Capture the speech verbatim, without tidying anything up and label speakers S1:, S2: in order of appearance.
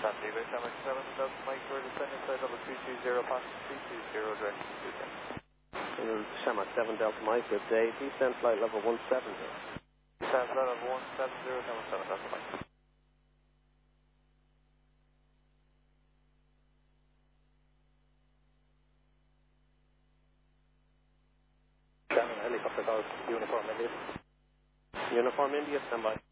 S1: San Diego, Shamrock seven Delta Mike, we're descending flight level two two zero, passing three two zero, direct to two ten.
S2: Shamrock seven Delta Mike, good day. Descend flight level one seven zero.
S1: Descend flight level one seven zero, Shamrock seven Delta Mike.
S2: Shannon, helicopter calls, Uniform India. Uniform India, stand by.